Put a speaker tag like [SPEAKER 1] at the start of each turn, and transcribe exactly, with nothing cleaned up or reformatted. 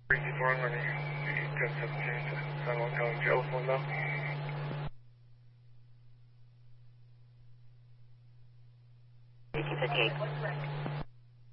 [SPEAKER 1] fifty-four, I'm running ten seventeen to San Juan County Jail phone now.
[SPEAKER 2] eighteen fifty-eight.